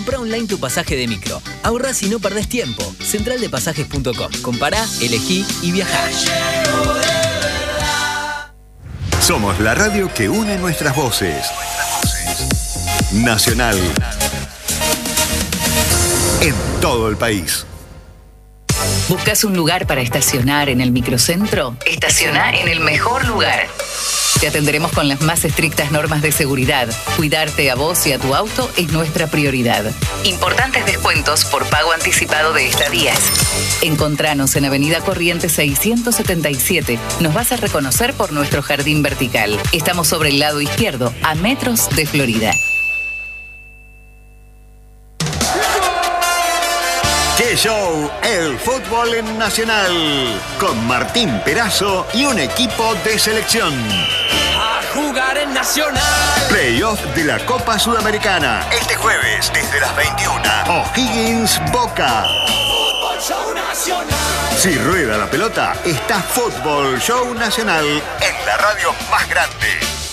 Compra online tu pasaje de micro. Ahorrás y no perdés tiempo. Centraldepasajes.com. Compará, elegí y viajá. Somos la radio que une nuestras voces. Nacional. En todo el país. ¿Buscas un lugar para estacionar en el microcentro? Estaciona en el mejor lugar. Te atenderemos con las más estrictas normas de seguridad. Cuidarte a vos y a tu auto es nuestra prioridad. Importantes descuentos por pago anticipado de estadías. Encontranos en Avenida Corrientes 677. Nos vas a reconocer por nuestro jardín vertical. Estamos sobre el lado izquierdo, a metros de Florida. ¡Qué show! El fútbol en Nacional. Con Martín Perazo y un equipo de selección. A jugar en Nacional. Playoff de la Copa Sudamericana. Este jueves desde las 21. O'Higgins Boca. Fútbol Show Nacional. Si rueda la pelota, está Fútbol Show Nacional en la radio más grande.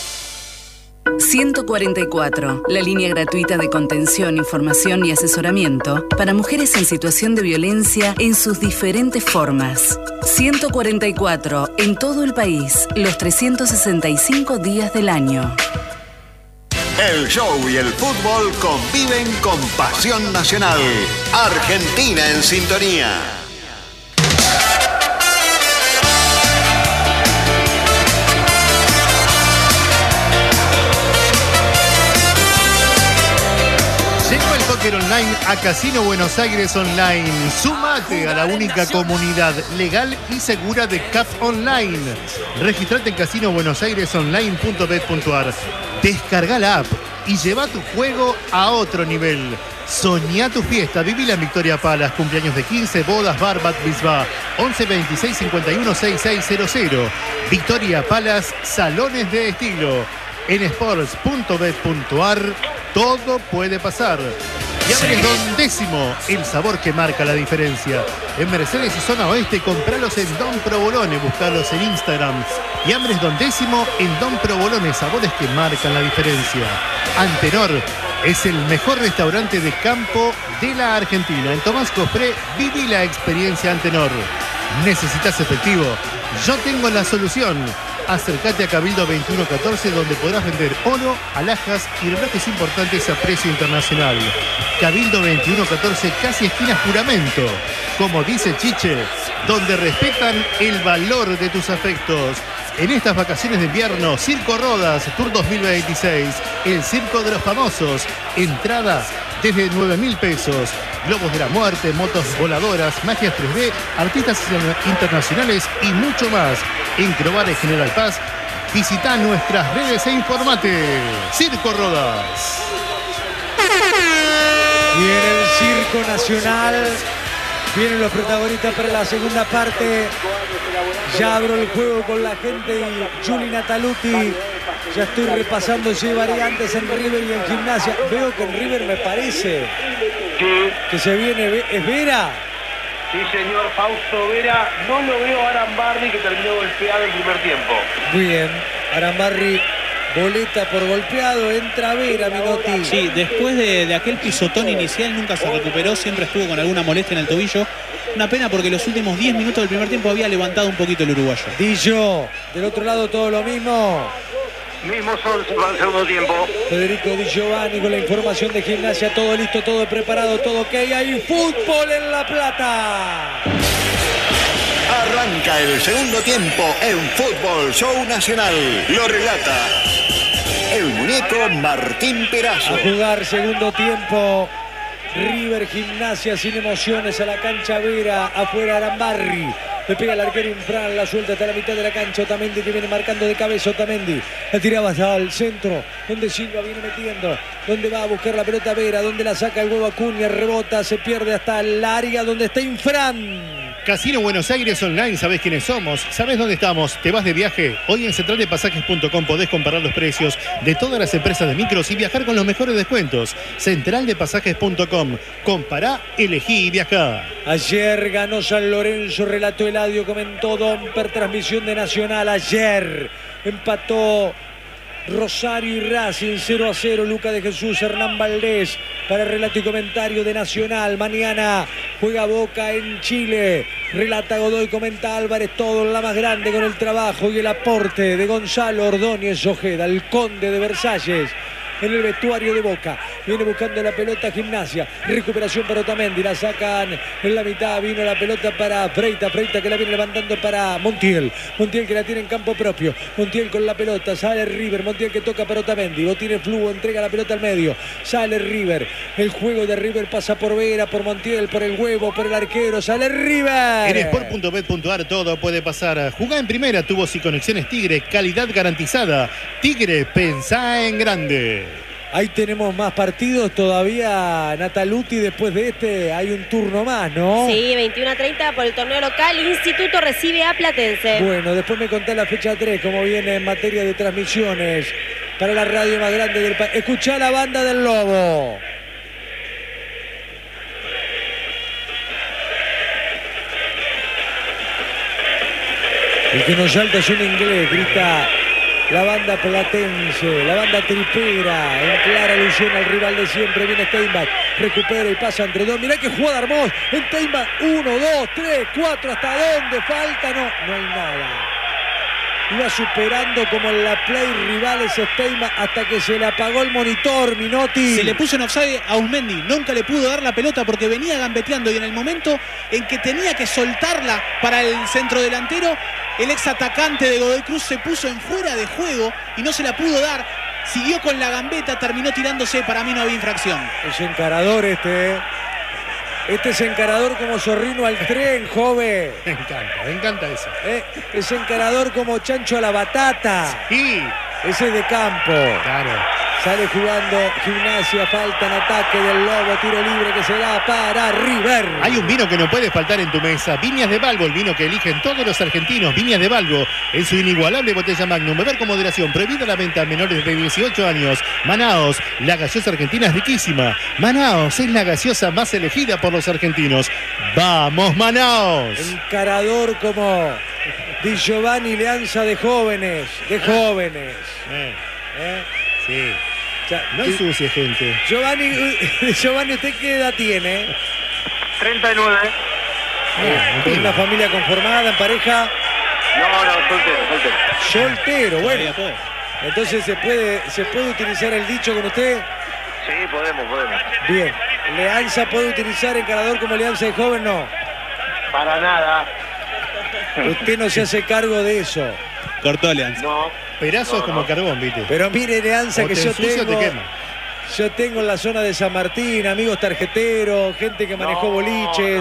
144, la línea gratuita de contención, información y asesoramiento para mujeres en situación de violencia en sus diferentes formas. 144, en todo el país, los 365 días del año. El show y el fútbol conviven con pasión nacional. Argentina en sintonía. Póker online a Casino Buenos Aires Online. Sumate a la única comunidad legal y segura de CAP Online. Registrate en casinobuenosairesonline.bet.ar. Descarga la app y lleva tu juego a otro nivel. Soñá tu fiesta, vivila en Victoria Palace, cumpleaños de 15, bodas, bar, bat mitzvah. 11 26 51 6600. Victoria Palace, salones de estilo. En sports.bet.ar todo puede pasar. Y Ambres Don Décimo, el sabor que marca la diferencia. En Mercedes y Zona Oeste, compralos en Don Provolone, buscalos en Instagram. Y Ambres Don Décimo en Don Provolone, sabores que marcan la diferencia. Antenor es el mejor restaurante de campo de la Argentina. En Tomás Cospré, viví la experiencia Antenor. ¿Necesitas efectivo? Yo tengo la solución. Acércate a Cabildo 2114, donde podrás vender oro, alhajas y relojes importantes a precio internacional. Cabildo 2114, casi esquina Juramento. Como dice Chiche, donde respetan el valor de tus afectos. En estas vacaciones de invierno, Circo Rodas, Tour 2026. El Circo de los Famosos. Entrada desde 9.000 pesos. Globos de la muerte, motos voladoras, magias 3D, artistas internacionales y mucho más. En Crobares General Paz, visita nuestras redes e informate. Circo Rodas. Viene el Circo Nacional. Vienen los protagonistas para la segunda parte. Ya abro el juego con la gente y Juli Nataluti. Ya estoy repasando si hay variantes en River y en Gimnasia. Veo que en River me parece que se viene. ¿Es Vera? Sí, señor, Fausto Vera. No lo veo a Arambarri, que terminó golpeado el primer tiempo. Muy bien. Arambarri, boleta por golpeado. Entra Vera, Minotti. Sí, después de aquel pisotón inicial nunca se recuperó. Siempre estuvo con alguna molestia en el tobillo. Una pena porque los últimos 10 minutos del primer tiempo había levantado un poquito el uruguayo. Dillo, del otro lado todo lo mismo. Mismo son para el segundo tiempo. Federico Di Giovanni con la información de Gimnasia. Todo listo, todo preparado, todo ok. Hay fútbol en La Plata. Arranca el segundo tiempo en Fútbol Show Nacional. Lo relata el muñeco Martín Perazo. A jugar segundo tiempo. River, Gimnasia sin emociones a la cancha Vera. Afuera Arambarri. Le pega el arquero Infran, la suelta hasta la mitad de la cancha. Otamendi que viene marcando de cabeza. Otamendi la tiraba hasta el centro, donde Silva viene metiendo. Donde va a buscar la pelota Vera, donde la saca el huevo Acuña, rebota, se pierde hasta el área donde está Infran. Casino Buenos Aires Online, ¿sabés quiénes somos? ¿Sabés dónde estamos? ¿Te vas de viaje? Hoy en centraldepasajes.com podés comparar los precios de todas las empresas de micros y viajar con los mejores descuentos. Centraldepasajes.com. Compará, elegí y viajá. Ayer ganó San Lorenzo, relató Eladio, comentó Domper, transmisión de Nacional. Ayer empató Rosario y Racing 0-0. Luca de Jesús, Hernán Valdés para el relato y comentario de Nacional. Mañana juega Boca en Chile. Relata Godoy, comenta Álvarez, todo en la más grande con el trabajo y el aporte de Gonzalo Ordóñez Ojeda, el conde de Versalles. En el vestuario de Boca, viene buscando la pelota Gimnasia, recuperación para Otamendi, la sacan en la mitad, vino la pelota para Freita que la viene levantando para Montiel que la tiene en campo propio, Montiel con la pelota, sale River, Montiel que toca para Otamendi, Botines Flujo entrega la pelota al medio, sale River, el juego de River pasa por Vera, por Montiel, por el huevo, por el arquero, sale River. En sport.bet.ar todo puede pasar. Jugá en primera, tubos y conexiones Tigre, calidad garantizada. Tigre, pensá en grande. Ahí tenemos más partidos todavía, Nataluti, después de este hay un turno más, ¿no? Sí, 21:30 por el torneo local, Instituto recibe a Platense. Bueno, después me contá la fecha 3, cómo viene en materia de transmisiones para la radio más grande del país. Escuchá la banda del Lobo. El que nos salta es un inglés, grita la banda platense, la banda tripera, en clara alusión al rival de siempre. Viene Steinbach, recupera y pasa entre dos. Mirá que jugada hermosa. Steinbach, 1, 2, 3, 4, ¿hasta dónde falta? No hay nada. Iba superando como en la play rivales Steinbach hasta que se le apagó el monitor, Minotti. Se le puso en offside a Usmendi, nunca le pudo dar la pelota porque venía gambeteando y en el momento en que tenía que soltarla para el centro delantero, el ex atacante de Godoy Cruz se puso en fuera de juego y no se la pudo dar. Siguió con la gambeta, terminó tirándose, para mí no había infracción. Es encarador Este es encarador como Zorrino al tren, joven. Me encanta eso. Es encarador como Chancho a la batata. Sí. Ese es de campo. Claro. Sale jugando Gimnasia, falta en ataque del Lobo, tiro libre que se da para River. Hay un vino que no puede faltar en tu mesa. Viñas de Balbo, el vino que eligen todos los argentinos. Viñas de Balbo, en su inigualable botella Magnum. Beber con moderación, prohibida la venta a menores de 18 años. Manaos, la gaseosa argentina es riquísima. Manaos es la gaseosa más elegida por los argentinos. ¡Vamos, Manaos! Encarador como Di Giovanni, Leanza de jóvenes. Sí. No ensucie, gente. Giovanni, ¿usted qué edad tiene? 39. ¿Con una familia conformada, en pareja? No, Soltero, bueno. Entonces se puede utilizar el dicho con usted. Sí, podemos. Bien. ¿Leanza puede utilizar encarador como Leanza de joven? No. Para nada. Usted no se hace cargo de eso. Cortó Leanza. No. Pedazos como carbón, ¿viste? Pero mire, Leanza, que yo tengo. Te quema. Yo tengo en la zona de San Martín amigos tarjeteros, gente que manejó boliches.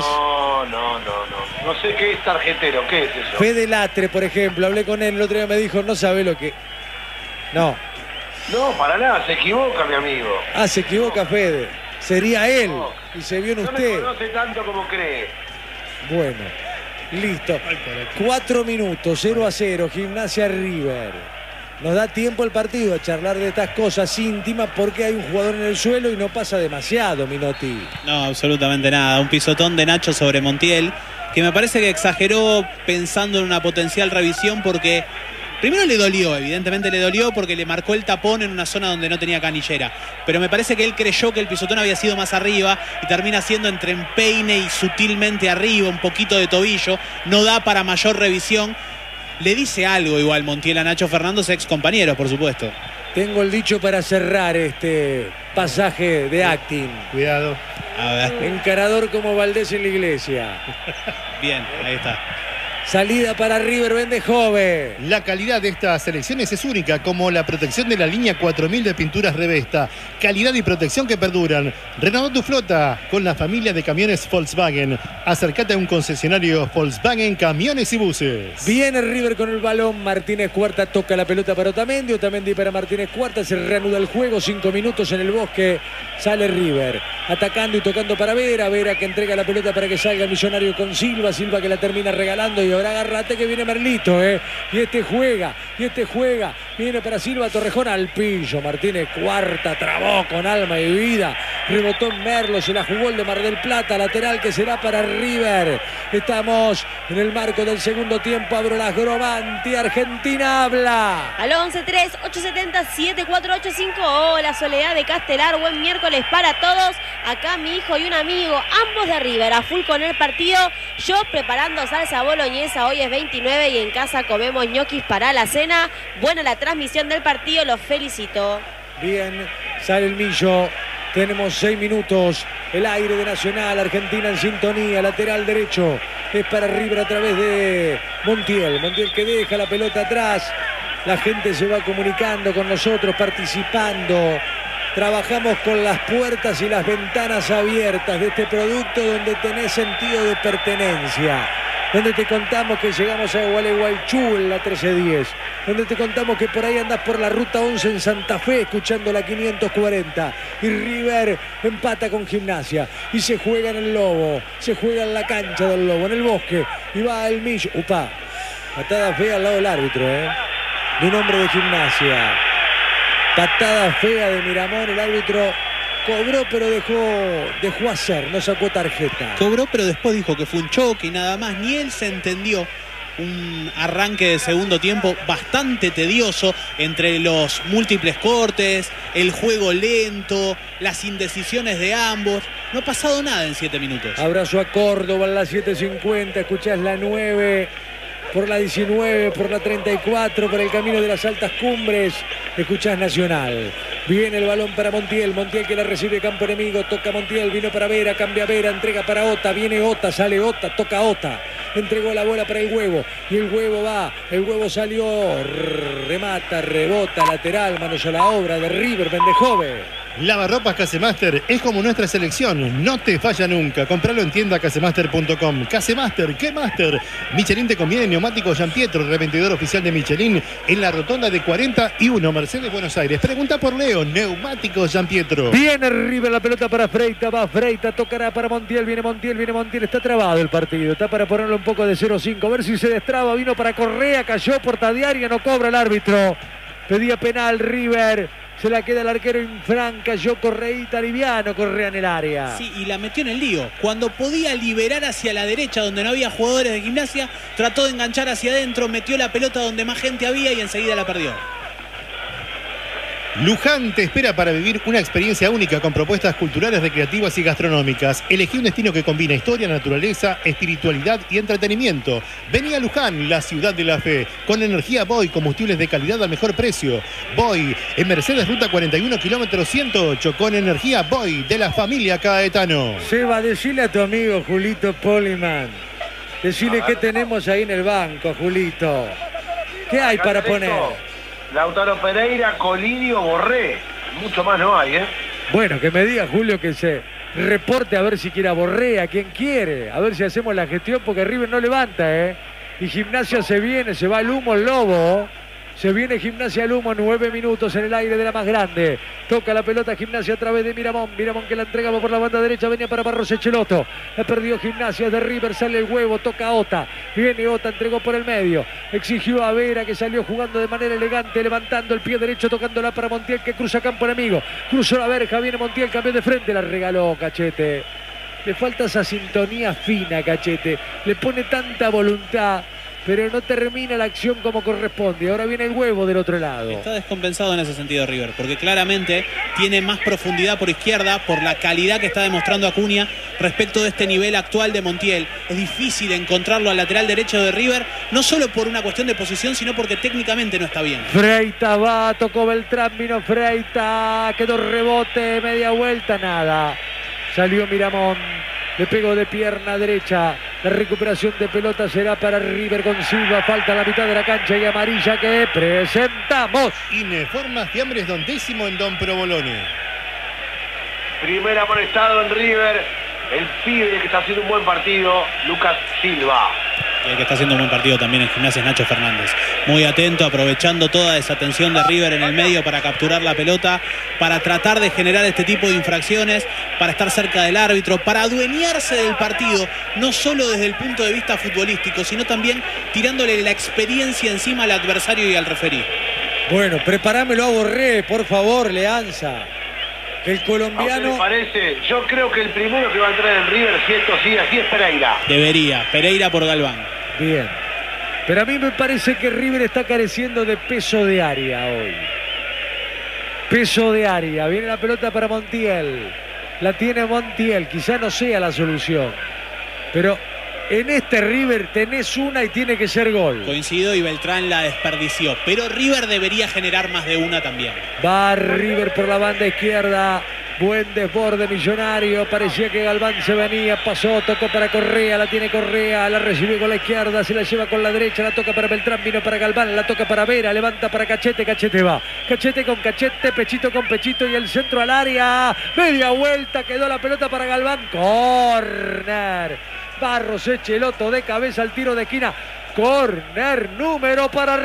No sé qué es tarjetero, ¿qué es eso? Fede Latre, por ejemplo, hablé con él el otro día, me dijo, no sabe lo que. No, para nada, se equivoca, mi amigo. se equivoca Fede. Sería él. Y se vio en usted. No me conoce tanto como cree. Bueno, listo. 4 minutos, 0-0, Gimnasia River. Nos da tiempo el partido a charlar de estas cosas íntimas porque hay un jugador en el suelo y no pasa demasiado, Minotti. No, absolutamente nada. Un pisotón de Nacho sobre Montiel, que me parece que exageró pensando en una potencial revisión porque primero le dolió, evidentemente le dolió porque le marcó el tapón en una zona donde no tenía canillera. Pero me parece que él creyó que el pisotón había sido más arriba y termina siendo entre empeine y sutilmente arriba, un poquito de tobillo. No da para mayor revisión. Le dice algo igual Montiel a Nacho Fernández, ex compañeros, por supuesto. Tengo el dicho para cerrar este pasaje de acting. Cuidado. A ver. Encarador como Valdés en la iglesia. Bien, ahí está. Salida para River, vende joven. La calidad de estas selecciones es única, como la protección de la línea 4000 de pinturas Revesta. Calidad y protección que perduran. Renová tu flota con la familia de camiones Volkswagen. Acércate a un concesionario Volkswagen Camiones y Buses. Viene River con el balón. Martínez Cuarta toca la pelota para Otamendi. Otamendi para Martínez Cuarta. Se reanuda el juego. 5 minutos en el Bosque. Sale River. Atacando y tocando para Vera. Vera que entrega la pelota para que salga el Millonario con Silva. Silva que la termina regalando y ahora agárrate que viene Merlito, Y este juega, Viene para Silva, Torrejón al pillo. Martínez cuarta, trabó con alma y vida. Rebotó en Merlo, se la jugó el de Mar del Plata. Lateral que será para River. Estamos en el marco del segundo tiempo. Abro las Gromanti. Argentina habla. Al 11-3-870-7485. Hola, Soledad de Castelar. Buen miércoles para todos. Acá mi hijo y un amigo, ambos de River, a full con el partido. Yo preparando salsa boloñesa. Hoy es 29 y en casa comemos ñoquis para la cena. Buena la transmisión del partido, los felicito. Bien, sale el Millo. Tenemos 6 minutos. El aire de Nacional, Argentina en sintonía. Lateral derecho es para River a través de Montiel. Montiel que deja la pelota atrás. La gente se va comunicando con nosotros, participando. Trabajamos con las puertas y las ventanas abiertas de este producto donde tenés sentido de pertenencia. Donde te contamos que llegamos a Gualeguaychú en la 1310, donde te contamos que por ahí andás por la ruta 11 en Santa Fe escuchando la 540 y River empata con Gimnasia y se juega en el Lobo, se juega en la cancha del Lobo, en el Bosque, y va el Millo, upa, patada fea al lado del árbitro, de un hombre de Gimnasia, patada fea de Miramón, el árbitro cobró pero dejó hacer, no sacó tarjeta. Cobró pero después dijo que fue un choque y nada más, ni él se entendió. Un arranque de segundo tiempo bastante tedioso entre los múltiples cortes, el juego lento, las indecisiones de ambos. No ha pasado nada en 7 minutos. Abrazo a Córdoba en la 750, escuchás la 9... por la 19, por la 34, por el camino de las altas cumbres. Escuchás Nacional. Viene el balón para Montiel. Montiel que la recibe campo enemigo. Toca Montiel, vino para Vera, cambia Vera, entrega para Ota. Viene Ota, sale Ota, toca Ota. Entregó la bola para el Huevo. Y el Huevo va. El Huevo salió. Remata, rebota, lateral. Manos a la obra de River, Mendejove. Lavarropas Casemaster es como nuestra selección, no te falla nunca. Compralo en tienda casemaster.com. Casemaster, ¿qué Master? Michelin te conviene, neumático Gian Pietro, revendedor oficial de Michelin en la rotonda de 41, Mercedes, Buenos Aires. Pregunta por Leo, neumático Gian Pietro. Viene River, la pelota para Freita, va Freita, tocará para Montiel, viene Montiel, está trabado el partido, está para ponerle un poco de 0-5, a ver si se destraba, vino para Correa, cayó porta diaria, no cobra el árbitro. Pedía penal River. Se la queda el arquero Infran, cayó Correíta, liviano, Correa en el área. Sí, y la metió en el lío. Cuando podía liberar hacia la derecha, donde no había jugadores de Gimnasia, trató de enganchar hacia adentro, metió la pelota donde más gente había y enseguida la perdió. Luján te espera para vivir una experiencia única con propuestas culturales, recreativas y gastronómicas. Elegí un destino que combina historia, naturaleza, espiritualidad y entretenimiento. Vení a Luján, la ciudad de la fe, con energía Boy, combustibles de calidad al mejor precio. Boy, en Mercedes, ruta 41, kilómetro 108, con energía Boy, de la familia Caetano. Seba, decile a tu amigo Julito Poliman. Decile qué tenemos ahí en el banco, Julito. ¿Qué hay para poner? Lautaro Pereira, Colidio, Borré. Mucho más no hay, Bueno, que me diga Julio que se reporte a ver si quiere a Borré, a quien quiere. A ver si hacemos la gestión porque River no levanta, Y Gimnasia se viene, se va el humo, el Lobo. Se viene Gimnasia al humo, 9 minutos en el aire de la más grande. Toca la pelota Gimnasia a través de Miramón. Miramón que la entregaba por la banda derecha. Venía para Barros Echeloto. La perdió Gimnasia de River. Sale el Huevo. Toca Ota. Viene Ota. Entregó por el medio. Exigió a Vera que salió jugando de manera elegante. Levantando el pie derecho. Tocándola para Montiel que cruza campo enemigo. Cruzó la verja. Viene Montiel. Cambió de frente. La regaló Cachete. Le falta esa sintonía fina, Cachete. Le pone tanta voluntad, pero no termina la acción como corresponde. Ahora viene el Huevo del otro lado. Está descompensado en ese sentido River, porque claramente tiene más profundidad por izquierda, por la calidad que está demostrando Acuña respecto de este nivel actual de Montiel. Es difícil encontrarlo al lateral derecho de River, no solo por una cuestión de posición, sino porque técnicamente no está bien. Freita va, tocó Beltrán, vino Freita, quedó rebote, media vuelta, nada. Salió Miramón. Le pegó de pierna derecha. La recuperación de pelota será para River con Silva. Falta la mitad de la cancha y amarilla que presentamos. Ineformas Fiambres Don Décimo en Don Provolone. Primer amonestado en River. El pibe que está haciendo un buen partido, Lucas Silva. El que está haciendo un buen partido también en Gimnasia es Nacho Fernández. Muy atento, aprovechando toda esa tensión de River en el medio para capturar la pelota, para tratar de generar este tipo de infracciones, para estar cerca del árbitro, para adueñarse del partido, no solo desde el punto de vista futbolístico, sino también tirándole la experiencia encima al adversario y al referí. Bueno, preparámelo a Borré, por favor, Leanza. El colombiano... ¿Me parece? Yo creo que el primero que va a entrar en River, si esto sigue así, es Pereira. Debería. Pereira por Galván. Bien. Pero a mí me parece que River está careciendo de peso de área hoy. Peso de área. Viene la pelota para Montiel. La tiene Montiel. Quizá no sea la solución. Pero en este River tenés una y tiene que ser gol. Coincido y Beltrán la desperdició. Pero River debería generar más de una también. Va River por la banda izquierda. Buen desborde Millonario. Parecía que Galván se venía. Pasó, tocó para Correa. La tiene Correa. La recibió con la izquierda. Se la lleva con la derecha. La toca para Beltrán. Vino para Galván. La toca para Vera. Levanta para Cachete. Cachete va. Cachete con Cachete. Pechito con Pechito. Y el centro al área. Media vuelta. Quedó la pelota para Galván. Corner. Barros Echeloto de cabeza al tiro de esquina. Corner número para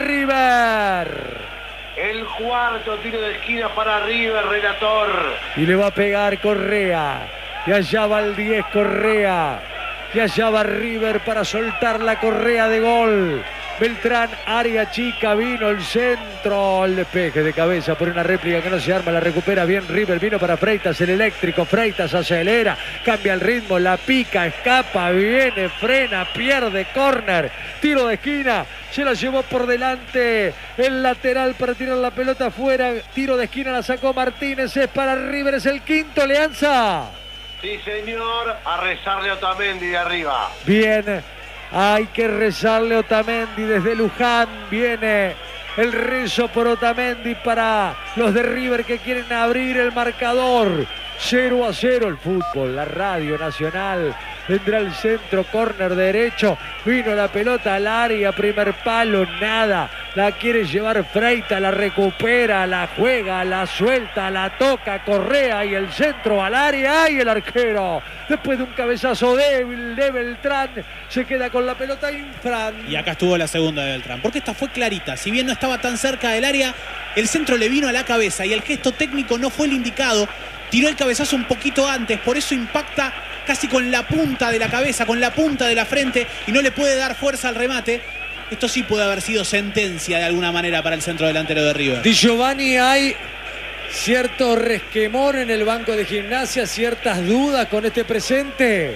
River. El cuarto tiro de esquina para River, relator. Y le va a pegar Correa. Y allá va el 10 Correa. Y allá va River para soltar la Correa de gol. Beltrán, área chica, vino el centro, el despeje de cabeza por una réplica que no se arma, la recupera bien River, vino para Freitas, el eléctrico, Freitas acelera, cambia el ritmo, la pica, escapa, viene, frena, pierde, córner, tiro de esquina, se la llevó por delante el lateral para tirar la pelota afuera, tiro de esquina, la sacó Martínez, es para River, es el quinto, Leanza. Sí, señor, a rezarle a Otamendi de arriba. Bien. Hay que rezarle a Otamendi desde Luján. Viene el rezo por Otamendi para los de River que quieren abrir el marcador. 0-0 el fútbol, la radio nacional. Vendrá el centro, córner derecho. Vino la pelota al área, primer palo, nada. La quiere llevar Freitas, la recupera, la juega, la suelta, la toca Correa y el centro al área. Y el arquero, después de un cabezazo débil de Beltrán, se queda con la pelota Infran. Y acá estuvo la segunda de Beltrán, porque esta fue clarita. Si bien no estaba tan cerca del área, el centro le vino a la cabeza y el gesto técnico no fue el indicado. Tiró el cabezazo un poquito antes, por eso impacta casi con la punta de la cabeza, con la punta de la frente y no le puede dar fuerza al remate. Esto sí puede haber sido sentencia de alguna manera para el centro delantero de River. Di Giovanni, hay cierto resquemor en el banco de Gimnasia, ciertas dudas con este presente.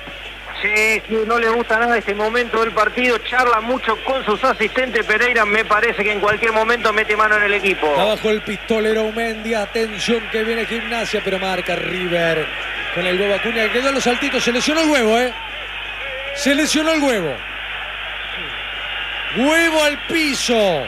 Sí, no le gusta nada este momento del partido, charla mucho con sus asistentes. Pereira me parece que en cualquier momento mete mano en el equipo. Abajo el pistolero Umendi, atención que viene Gimnasia, pero marca River con el huevo Acuña, que quedó en los saltitos, se lesionó el huevo, se lesionó el huevo. Huevo al piso.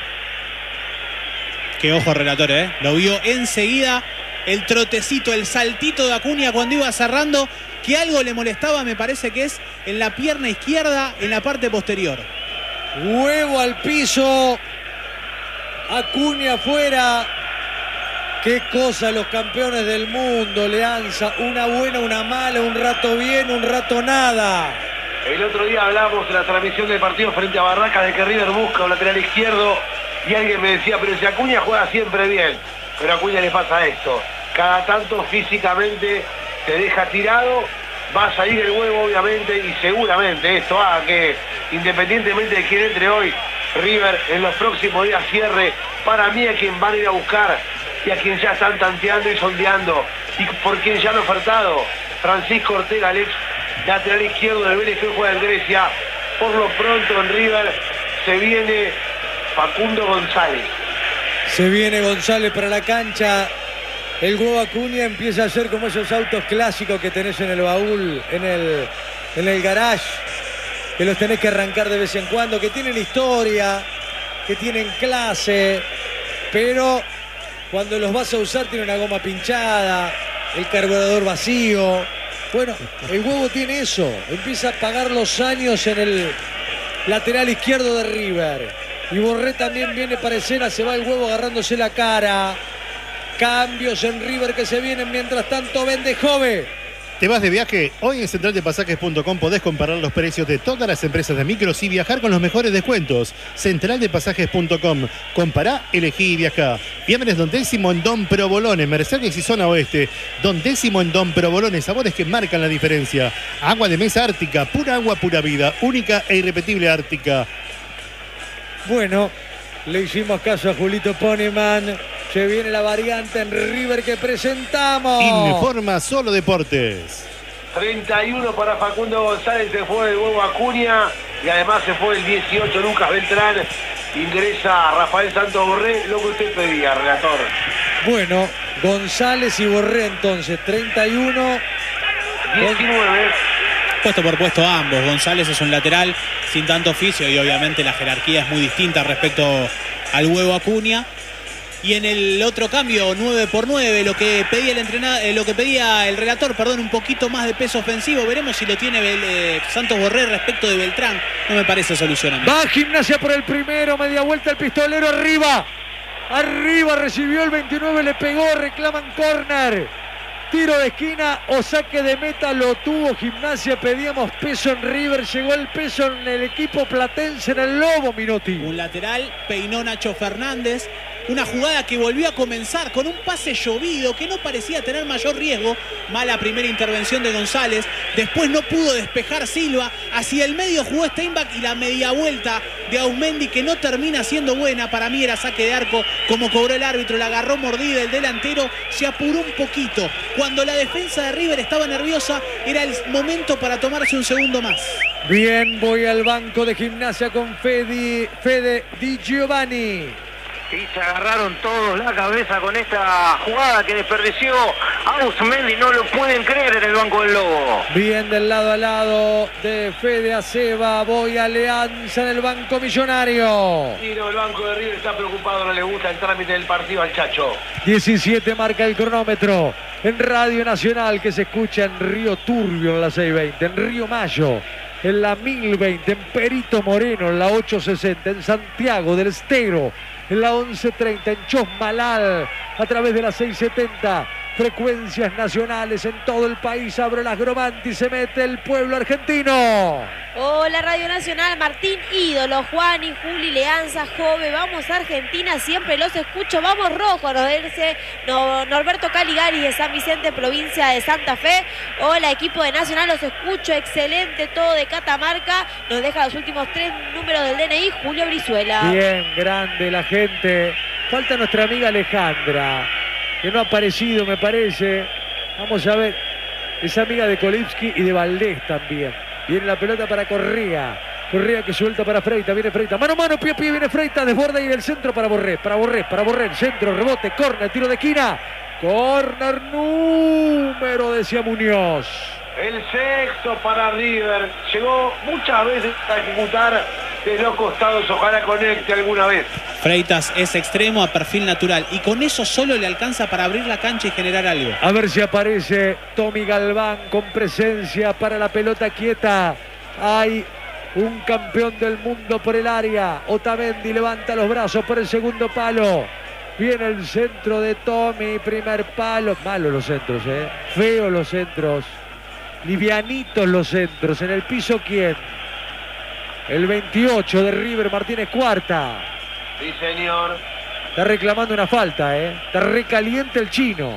Qué ojo, relator, lo vio enseguida, el trotecito, el saltito de Acuña cuando iba cerrando. Que algo le molestaba, me parece que es en la pierna izquierda, en la parte posterior. Huevo al piso. Acuña afuera. Qué cosa los campeones del mundo, Leanza. Una buena, una mala, un rato bien, un rato nada. El otro día hablamos en la transmisión del partido frente a Barracas de que River busca un lateral izquierdo y alguien me decía, pero si Acuña juega siempre bien. Pero a Acuña le pasa esto. Cada tanto físicamente se deja tirado, va a salir el huevo obviamente y seguramente esto haga que independientemente de quién entre hoy, River en los próximos días cierre para mí a quien van a ir a buscar y a quien ya están tanteando y sondeando y por quien ya han ofertado, Francisco Ortega, el ex lateral izquierdo del Vélez que juega en Grecia. Por lo pronto en River se viene Facundo González. Se viene González para la cancha. El huevo Acuña empieza a ser como esos autos clásicos que tenés en el baúl, en el garage, que los tenés que arrancar de vez en cuando, que tienen historia, que tienen clase, pero cuando los vas a usar tiene una goma pinchada, el carburador vacío. Bueno, el huevo tiene eso, empieza a pagar los años en el lateral izquierdo de River. Y Borré también viene para escena, se va el huevo agarrándose la cara. Cambios en River que se vienen, mientras tanto vende Jove. ¿Te vas de viaje? Hoy en centraldepasajes.com podés comparar los precios de todas las empresas de micros y viajar con los mejores descuentos. Centraldepasajes.com. Compará, elegí y viajá. Viernes Don Décimo en Don Provolone, Mercedes y Zona Oeste. Don Décimo en Don Provolone, sabores que marcan la diferencia. Agua de mesa Ártica, pura agua, pura vida. Única e irrepetible Ártica. Bueno, Le hicimos caso a Julito Poneman. Se viene la variante en River que presentamos. Informa Solo Deportes. 31 para Facundo González, se fue de nuevo Acuña y además se fue el 18 Lucas Beltrán. Ingresa Rafael Santos Borré, lo que usted pedía, relator. Bueno, González y Borré entonces, 31. 19. Puesto por puesto ambos. González es un lateral sin tanto oficio y obviamente la jerarquía es muy distinta respecto al Huevo Acuña. Y en el otro cambio, 9 por 9, lo que pedía el entrenador, lo que pedía el relator, un poquito más de peso ofensivo. Veremos si lo tiene Santos Borré respecto de Beltrán. No me parece solución a mí. Va Gimnasia por el primero, media vuelta el pistolero arriba. Arriba recibió el 29, le pegó, reclaman córner. Tiro de esquina o saque de meta, lo tuvo Gimnasia. Pedíamos peso en River, llegó el peso en el equipo platense, en el Lobo, Minotti. Un lateral, peinó Nacho Fernández. Una jugada que volvió a comenzar con un pase llovido que no parecía tener mayor riesgo. Mala primera intervención de González. Después no pudo despejar Silva. Hacia el medio jugó Steinbach y la media vuelta de Aumendi que no termina siendo buena. Para mí era saque de arco como cobró el árbitro. La agarró mordida el delantero. Se apuró un poquito. Cuando la defensa de River estaba nerviosa era el momento para tomarse un segundo más. Bien, voy al banco de Gimnasia con Fede Di Giovanni. Y se agarraron todos la cabeza con esta jugada que desperdició Ausmendi. No lo pueden creer en el banco del Lobo. Bien del lado a lado de Fede Aceba. Voy a Alianza en el banco millonario. Sí, no, el banco de River está preocupado, no le gusta el trámite del partido al Chacho. 17 marca el cronómetro. En Radio Nacional que se escucha en Río Turbio en la 620. En Río Mayo en la 1020. En Perito Moreno en la 860. En Santiago del Estero en la 1130, en Chosmalal, a través de la 670, frecuencias nacionales en todo el país. Abre las Gromanti, se mete el pueblo argentino. Hola Radio Nacional, Martín Ídolo, Juan y Juli, Leanza, Jove, vamos Argentina, siempre los escucho, vamos rojo, nos dice Norberto Caligari de San Vicente, provincia de Santa Fe. Hola equipo de Nacional, los escucho, excelente todo de Catamarca, nos deja los últimos 3 números del DNI, Julio Brizuela. Bien, grande la gente. Falta nuestra amiga Alejandra, que no ha aparecido me parece. Vamos a ver, es amiga de Kolipski y de Valdés también. Viene la pelota para Correa. Correa que suelta para Freita. Viene Freita. Mano a mano, pie a pie. Viene Freita. Desborda y del centro para Borré. Para Borré. Centro, rebote, córner, tiro de esquina. Córner número, decía Muñoz. El sexto para River. Llegó muchas veces a ejecutar de los costados. Ojalá conecte alguna vez. Freitas es extremo a perfil natural y con eso solo le alcanza para abrir la cancha y generar algo. A ver si aparece Tommy Galván con presencia para la pelota quieta. Hay un campeón del mundo por el área. Otamendi levanta los brazos por el segundo palo. Viene el centro de Tommy, primer palo. Malos los centros, feos los centros. Livianitos los centros. En el piso, ¿quién? El 28 de River, Martínez Cuarta. Sí, señor. Está reclamando una falta, Está recaliente el chino.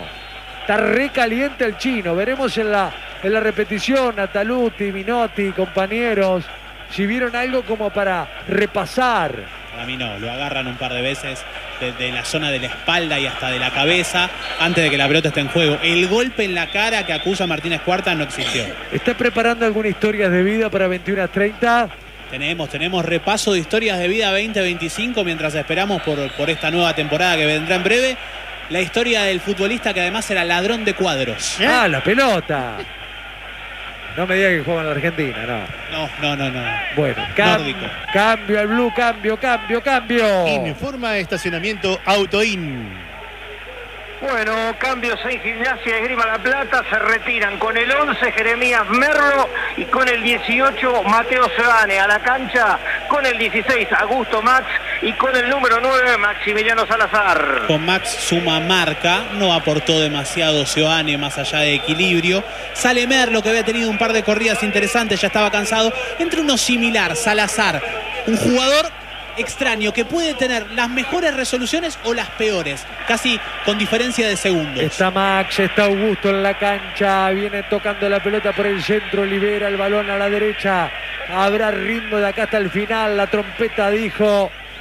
Veremos en la repetición a Taluti, Minotti, compañeros, si vieron algo como para repasar. Para mí no, lo agarran un par de veces desde la zona de la espalda y hasta de la cabeza antes de que la pelota esté en juego. El golpe en la cara que acusa Martínez Cuarta no existió. ¿Está preparando alguna historia de vida para 21:30? Tenemos repaso de historias de vida 2025 mientras esperamos por esta nueva temporada que vendrá en breve. La historia del futbolista que además era ladrón de cuadros. Ah, la pelota. No me diga que juega en la Argentina, no. Bueno, cambio al blue, cambio. Informa Estacionamiento Autoin. Bueno, cambios en Gimnasia Esgrima La Plata, se retiran con el 11 Jeremías Merlo y con el 18 Mateo Sebane a la cancha, con el 16 Augusto Max y con el número 9 Maximiliano Salazar. Con Max suma marca, no aportó demasiado Sebane más allá de equilibrio. Sale Merlo que había tenido un par de corridas interesantes, ya estaba cansado. Entre uno similar, Salazar, un jugador extraño que puede tener las mejores resoluciones o las peores, casi con diferencia de segundos. Está Max, está Augusto en la cancha, viene tocando la pelota por el centro, libera el balón a la derecha, habrá ritmo de acá hasta el final, la trompeta dijo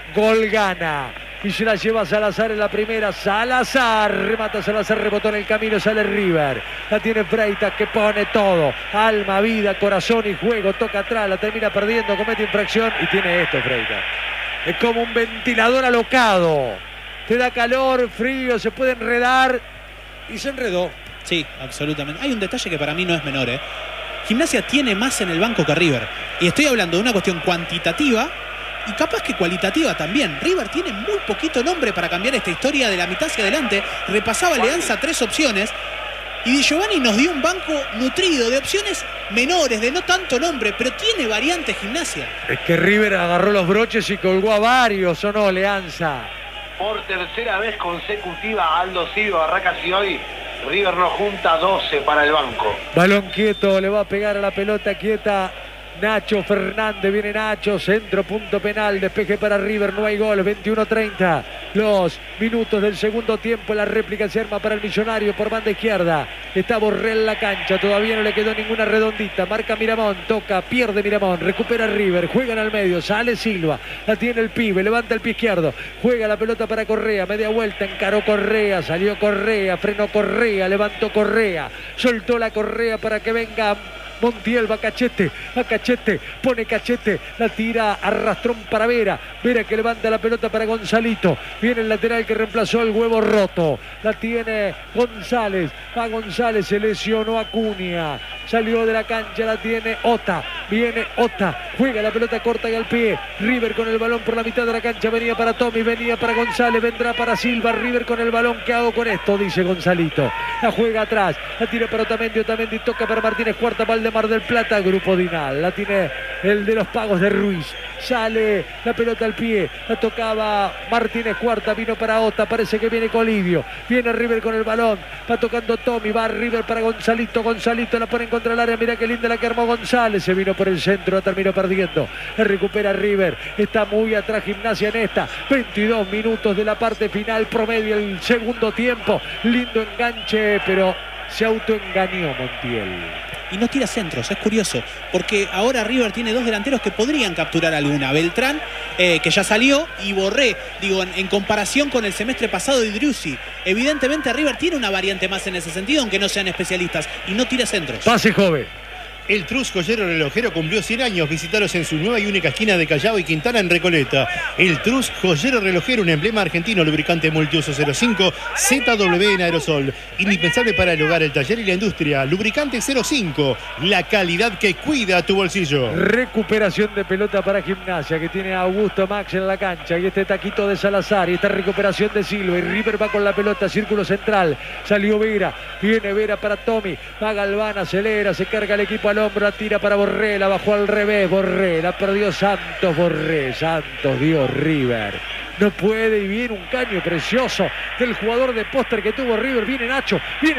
gol gana. Y se la lleva Salazar en la primera. Salazar, remata Salazar, rebotó en el camino, sale River. La tiene Freitas que pone todo. Alma, vida, corazón y juego. Toca atrás, la termina perdiendo, comete infracción y tiene esto Freitas. Es como un ventilador alocado. Te da calor, frío, se puede enredar. Y se enredó. Sí, absolutamente. Hay un detalle que para mí no es menor, ¿eh? Gimnasia tiene más en el banco que River. Y estoy hablando de una cuestión cuantitativa y capaz que cualitativa también. River tiene muy poquito nombre para cambiar esta historia de la mitad hacia adelante. Repasaba Leanza 3 opciones y Di Giovanni nos dio un banco nutrido de opciones menores, de no tanto nombre, pero tiene variantes Gimnasia. Es que River agarró los broches y colgó a varios, ¿o no, Leanza? Por tercera vez consecutiva, Aldo Silva, Barracas y hoy River nos junta 12 para el banco. Balón quieto, le va a pegar a la pelota quieta Nacho Fernández, viene Nacho, centro, punto penal, despeje para River, no hay gol, 21-30, los minutos del segundo tiempo, la réplica se arma para el Millonario por banda izquierda, está Borré en la cancha, todavía no le quedó ninguna redondita, marca Miramón, toca, pierde Miramón, recupera River, juegan al medio, sale Silva, la tiene el pibe, levanta el pie izquierdo, juega la pelota para Correa, media vuelta, encaró Correa, salió Correa, frenó Correa, levantó Correa, soltó la Correa para que venga Montiel, va a Cachete, pone Cachete, la tira arrastrón para Vera, Vera que levanta la pelota para Gonzalito, viene el lateral que reemplazó el huevo roto, la tiene González, va González, se lesionó Acuña, salió de la cancha, la tiene Ota, viene Ota, juega la pelota corta y al pie, River con el balón por la mitad de la cancha, venía para Tommy, venía para González, vendrá para Silva, River con el balón, ¿qué hago con esto? Dice Gonzalito, la juega atrás, la tira para Otamendi toca para Martínez Cuarta, de Mar del Plata, Grupo Dinal, la tiene el de los pagos de Ruiz, sale la pelota al pie, la tocaba Martínez Cuarta, vino para Ota, parece que viene Colidio, viene River con el balón, va tocando Tommy, va River para Gonzalito, la pone en contra del área, mira qué linda la que armó González, se vino por el centro, la terminó perdiendo, la recupera River, está muy atrás Gimnasia en esta, 22 minutos de la parte final, promedio el segundo tiempo, lindo enganche, pero se autoengañó Montiel. Y no tira centros, es curioso, porque ahora River tiene dos delanteros que podrían capturar alguna. Beltrán, que ya salió, y Borré, digo, en comparación con el semestre pasado de Driussi. Evidentemente River tiene una variante más en ese sentido, aunque no sean especialistas, y no tira centros. Pase joven. El Trus Joyero Relojero cumplió 100 años. Visítalos en su nueva y única esquina de Callao y Quintana en Recoleta. El Trus Joyero Relojero, un emblema argentino, lubricante multiuso 05, ZW en aerosol. Indispensable para el hogar, el taller y la industria. Lubricante 05, la calidad que cuida tu bolsillo. Recuperación de pelota para Gimnasia, que tiene a Augusto Max en la cancha. Y este taquito de Salazar. Y esta recuperación de Silva. Y River va con la pelota, círculo central. Salió Vera. Viene Vera para Tommy. Va Galván, acelera, se carga el equipo al hombro, la tira para Borré, la bajó al revés, Borré, la perdió Santos, Borré, Santos dio River. No puede y viene un caño precioso del jugador de póster que tuvo River. Viene Nacho,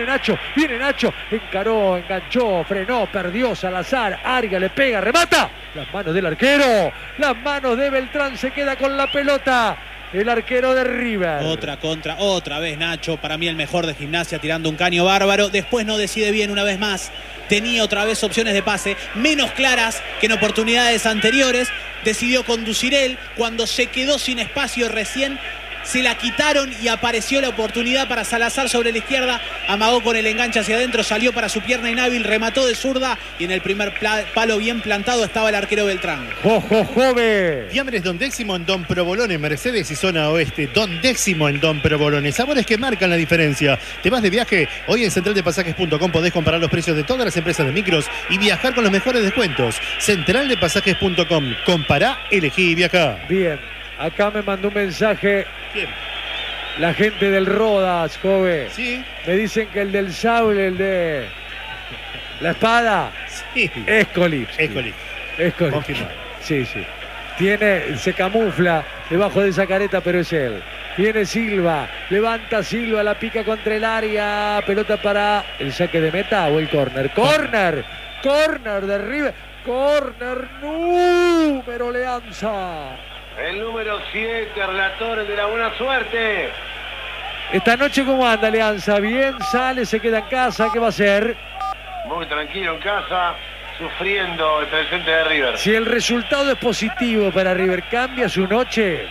encaró, enganchó, frenó, perdió Salazar, Arga le pega, remata. Las manos del arquero, las manos de Beltrán, se queda con la pelota. El arquero de River. Otra contra, otra vez Nacho, para mí el mejor de Gimnasia, tirando un caño bárbaro. Después no decide bien una vez más. Tenía otra vez opciones de pase menos claras que en oportunidades anteriores. Decidió conducir él. Cuando se quedó sin espacio recién, se la quitaron y apareció la oportunidad para Salazar sobre la izquierda. Amagó con el enganche hacia adentro, salió para su pierna inhábil, remató de zurda y en el primer palo bien plantado estaba el arquero Beltrán. ¡Jove! Fiambres Don Décimo en Don Provolone, Mercedes y zona oeste. Don Décimo en Don Provolone. Sabores que marcan la diferencia. ¿Te vas de viaje? Hoy en centraldepasajes.com podés comparar los precios de todas las empresas de micros y viajar con los mejores descuentos. Centraldepasajes.com. Compará, elegí y viajá. Bien. Acá me mandó un mensaje. Bien. La gente del Rodas, joven. Sí. Me dicen que el del sable, el de la espada, sí, es Colip. Es confirmado. Sí. Se camufla debajo de esa careta, pero es él. Viene Silva, levanta Silva, la pica contra el área. Pelota para el saque de meta o el córner. Córner de River. Córner número Leanza. El número 7, relator, el de la buena suerte. Esta noche, ¿cómo anda Alianza? Bien, sale, se queda en casa, ¿qué va a hacer? Muy tranquilo en casa, sufriendo el presente de River. Si el resultado es positivo para River, ¿cambia su noche?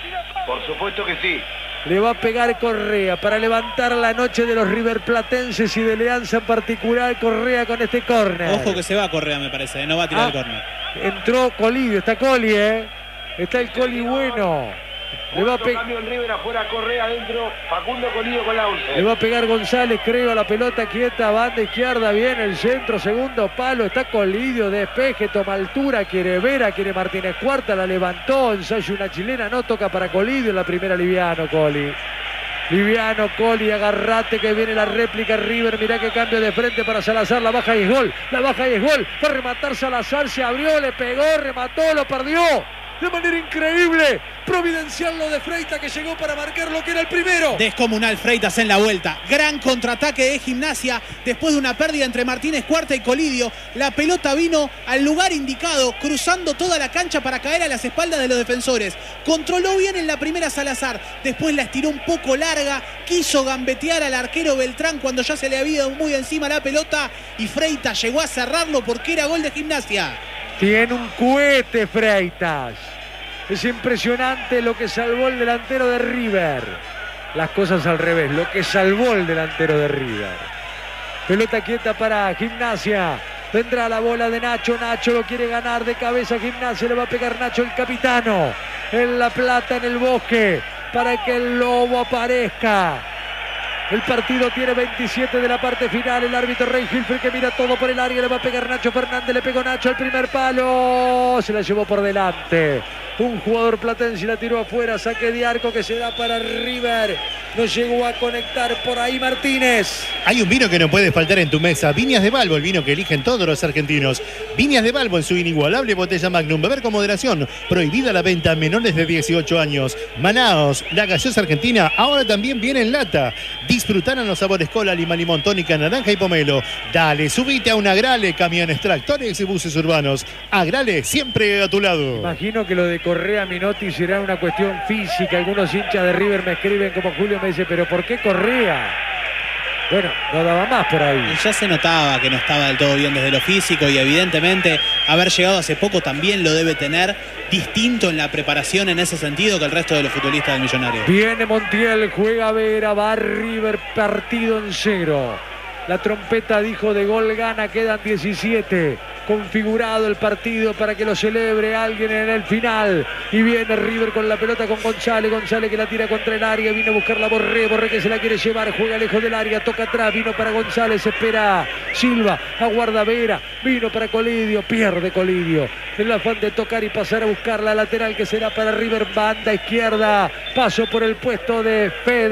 Por supuesto que sí. Le va a pegar Correa para levantar la noche de los riverplatenses y de Leanza en particular. Correa con este córner. Ojo que se va Correa, me parece, no va a tirar el córner. Entró Colidio, está Coli, está el Coli bueno. Le va a cambio en River, afuera Correa, adentro Facundo Colidio con la 11. Le va a pegar González, creo, a la pelota quieta, banda izquierda, bien el centro, segundo palo, está Colidio, despeje, toma altura, quiere Vera, quiere Martínez Cuarta, la levantó, ensayo una chilena, no toca para Colidio, en la primera Liviano Coli. Liviano, Coli, agarrate que viene la réplica River, mirá que cambio de frente para Salazar, la baja y es gol, va a rematar Salazar, se abrió, le pegó, remató, lo perdió. De manera increíble, providencial lo de Freitas que llegó para marcar lo que era el primero. Descomunal Freitas en la vuelta. Gran contraataque de Gimnasia después de una pérdida entre Martínez Cuarta y Colidio. La pelota vino al lugar indicado, cruzando toda la cancha para caer a las espaldas de los defensores. Controló bien en la primera Salazar, después la estiró un poco larga, quiso gambetear al arquero Beltrán cuando ya se le había ido muy encima la pelota y Freitas llegó a cerrarlo porque era gol de Gimnasia. Tiene un cohete Freitas. Es impresionante lo que salvó el delantero de River. Las cosas al revés, lo que salvó el delantero de River. Pelota quieta para Gimnasia. Vendrá la bola de Nacho. Nacho lo quiere ganar de cabeza. Gimnasia le va a pegar Nacho, el capitano. En La Plata, en el Bosque, para que el Lobo aparezca. El partido tiene 27 de la parte final. El árbitro Rey Hilfer que mira todo por el área. Le va a pegar Nacho Fernández. Le pegó Nacho al primer palo. Se la llevó por delante. Un jugador platense la tiró afuera. Saque de arco que se da para River. No llegó a conectar por ahí Martínez. Hay un vino que no puede faltar en tu mesa. Viñas de Balbo, el vino que eligen todos los argentinos. Viñas de Balbo en su inigualable botella Magnum. Beber con moderación. Prohibida la venta a menores de 18 años. Manaos, la gaseosa argentina, ahora también viene en lata. Disfrutarán los sabores cola, lima, limón, tónica, naranja y pomelo. Dale, subite a un Agrale, camiones, tractores y buses urbanos. Agrale, siempre a tu lado. Imagino que lo de Correa Minotti será una cuestión física. Algunos hinchas de River me escriben como Julio, me dice, pero ¿por qué Correa? Bueno, no daba más por ahí. Y ya se notaba que no estaba del todo bien desde lo físico y evidentemente haber llegado hace poco también lo debe tener distinto en la preparación en ese sentido que el resto de los futbolistas del Millonario. Viene Montiel, juega Vera, va River, partido en 0. La trompeta dijo de gol gana, quedan 17. Configurado el partido para que lo celebre alguien en el final. Y viene River con la pelota con González. González que la tira contra el área. Viene a buscarla Borré. Borré que se la quiere llevar. Juega lejos del área. Toca atrás. Vino para González. Espera Silva. Aguarda Vera. Vino para Colidio. Pierde Colidio. En el afán de tocar y pasar a buscar la lateral que será para River. Banda izquierda. Paso por el puesto de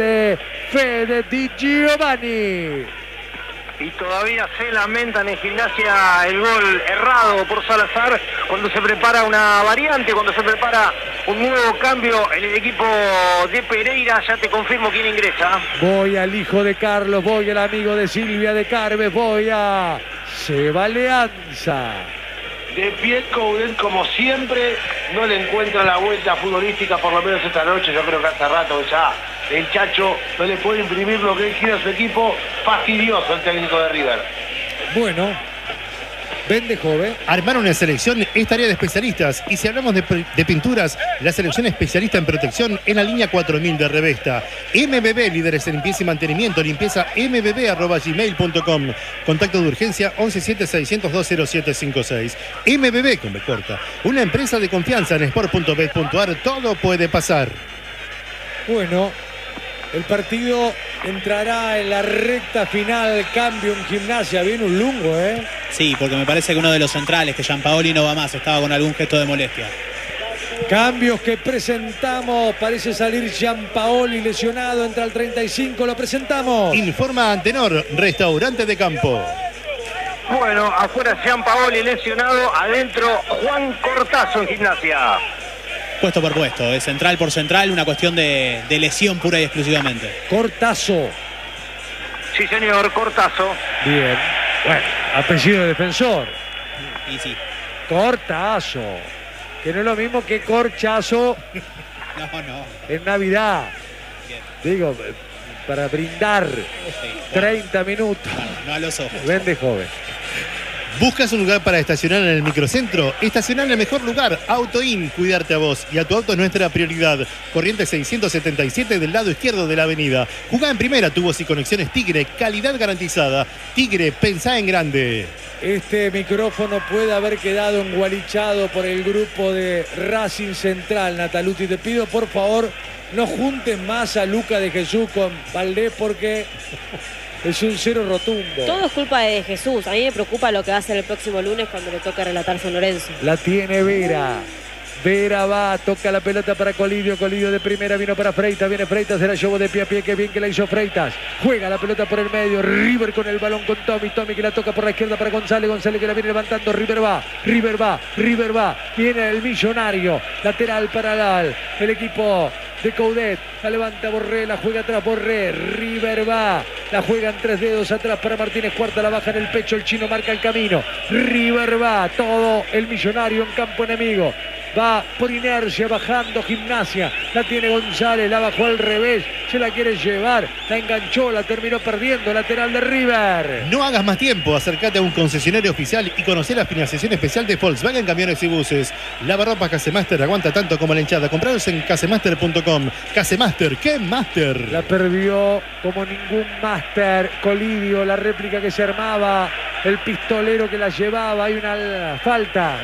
Fede Di Giovanni. Y todavía se lamentan en Gimnasia el gol errado por Salazar cuando se prepara una variante, cuando se prepara un nuevo cambio en el equipo de Pereira. Ya te confirmo quién ingresa. Voy al hijo de Carlos, voy al amigo de Silvia de Carves, voy a Seba Leanza. De pie Coudet, como siempre, no le encuentra la vuelta futbolística, por lo menos esta noche. Yo creo que hace rato ya el Chacho no le puede imprimir lo que él quiere a su equipo. Fastidioso el técnico de River. Bueno, vende joven. Armar una selección es tarea de especialistas. Y si hablamos de pinturas, la selección especialista en protección en la línea 4000 de Revesta. MBB, líderes en limpieza y mantenimiento. Limpieza mbb@gmail.com. Contacto de urgencia 117-602-0756. MBB con B corta. Una empresa de confianza en sport.bet.ar. Todo puede pasar. Bueno, el partido entrará en la recta final. Cambio en Gimnasia. Viene un lungo, ¿eh? Sí, porque me parece que uno de los centrales, que Gianpaoli no va más, estaba con algún gesto de molestia. Cambios que presentamos. Parece salir Gianpaoli lesionado. Entra al 35. Lo presentamos. Informa Antenor, restaurante de campo. Bueno, afuera Gianpaoli lesionado. Adentro Juan Cortazo en Gimnasia. Puesto por puesto, de central por central, una cuestión de lesión pura y exclusivamente. Cortazo. Sí, señor, Cortazo. Bien. Bueno, apellido de defensor. Y sí. Cortazo. Que no es lo mismo que corchazo. No. En Navidad. Bien. Digo, para brindar. Sí, 30 minutos. Claro, no a los ojos. Vende joven. ¿Buscas un lugar para estacionar en el microcentro? Estacionar en el mejor lugar, AutoIn, cuidarte a vos y a tu auto es nuestra prioridad. Corrientes 677 del lado izquierdo de la avenida. Jugá en primera, tubos y conexiones Tigre, calidad garantizada. Tigre, pensá en grande. Este micrófono puede haber quedado engualichado por el grupo de Racing Central. Nataluti, te pido por favor no juntes más a Luca de Jesús con Valdés porque es un cero rotundo. Todo es culpa de Jesús. A mí me preocupa lo que va a hacer el próximo lunes cuando le toque relatar San Lorenzo. La tiene Vera. Vera va, toca la pelota para Colidio. Colidio de primera, vino para Freitas. Viene Freitas, se la llevó de pie a pie. Qué bien que la hizo Freitas. Juega la pelota por el medio. River con el balón con Tommy. Tommy que la toca por la izquierda para González. González que la viene levantando. River va. River va. River va. Viene el millonario. Lateral para el equipo de Coudet. La levanta Borré. La juega atrás Borré. River va. La juega en 3 dedos atrás para Martínez Cuarta. La baja en el pecho. El chino marca el camino. River va. Todo el millonario en campo enemigo. Va por inercia, bajando Gimnasia. La tiene González, la bajó al revés. Se la quiere llevar, la enganchó, la terminó perdiendo. Lateral de River. No hagas más tiempo, acércate a un concesionario oficial y conocer la financiación especial de Volkswagen Camiones y Buses. Lavarropas Casemaster aguanta tanto como la hinchada. Compraros en casemaster.com. Casemaster, ¿qué Master? La perdió como ningún Master. Colidio, la réplica que se armaba. El pistolero que la llevaba. Hay una falta.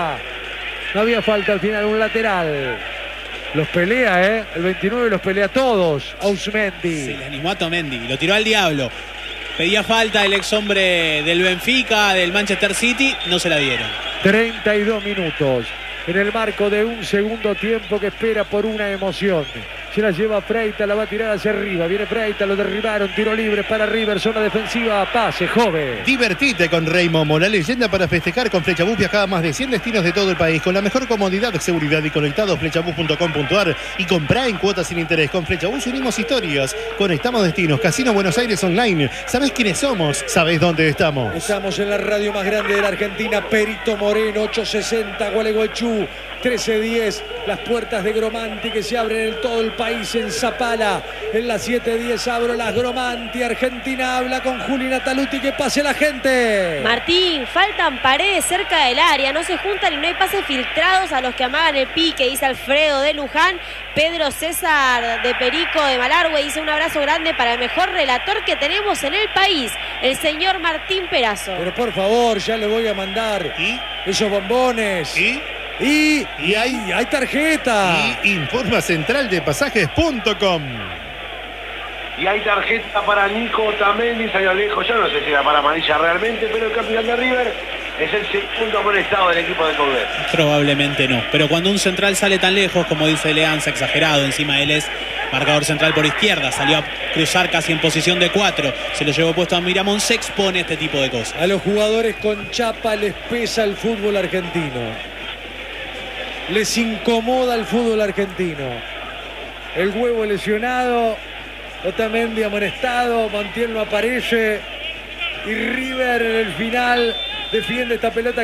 No había falta al final, un lateral. Los pelea, el 29 los pelea todos. Ausmendi. Se le animó a Tomendi, lo tiró al diablo. Pedía falta el ex hombre del Benfica, del Manchester City, no se la dieron. 32 minutos en el marco de un segundo tiempo que espera por una emoción. Se la lleva Freitas, la va a tirar hacia arriba. Viene Freitas, lo derribaron, tiro libre para River, zona defensiva, pase, joven. Divertite con Rey Momo, la leyenda para festejar con Flechabús. Viaja a más de 100 destinos de todo el país con la mejor comodidad, seguridad y conectado. Flechabús.com.ar y comprá en cuotas sin interés. Con Flechabús unimos historias, conectamos destinos. Casino Buenos Aires Online. ¿Sabés quiénes somos? ¿Sabés dónde estamos? Estamos en la radio más grande de la Argentina. Perito Moreno, 860, Gualeguaychú. 13:10, las puertas de Gromanti que se abren en todo el país, en Zapala. En las 7:10 abro las Gromanti. Argentina habla con Juli Nataluti. Que pase la gente. Martín, faltan paredes cerca del área. No se juntan y no hay pases filtrados a los que amagan el pique, dice Alfredo de Luján. Pedro César de Perico de Malargüe dice un abrazo grande para el mejor relator que tenemos en el país, el señor Martín Perazo. Pero por favor, ya le voy a mandar esos bombones. Y hay tarjeta. Y informa centraldepasajes.com. Y hay tarjeta para Nico Otamendi, salió lejos. Yo no sé si era para amarilla realmente, pero el capitán de River es el segundo amonestado del equipo de Coudet. Probablemente no, pero cuando un central sale tan lejos, como dice Leanza, exagerado, encima él es marcador central por izquierda, salió a cruzar casi en posición de 4, se lo llevó puesto a Miramón, se expone este tipo de cosas. A los jugadores con chapa les pesa el fútbol argentino. Les incomoda el fútbol argentino. El huevo lesionado, Otamendi amonestado, Montiel no aparece y River en el final defiende esta pelota